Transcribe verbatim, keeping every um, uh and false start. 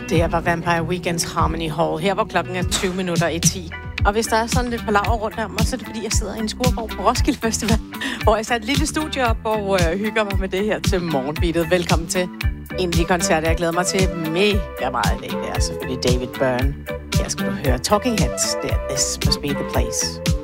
Det her var Vampire Weekends Harmony Hall. Her hvor klokken er tyve minutter i ti. Og hvis der er sådan lidt palaver rundt om mig, så er det fordi, jeg sidder i en skurborg på Roskilde Festival, hvor jeg satte et lille studie op og øh, hygger mig med det her til morgenbeatet. Velkommen til en af de koncerter, jeg glæder mig til mega meget i dag. Det er selvfølgelig David Byrne. Her skal du høre Talking Heads. Det er This Must Be The Place.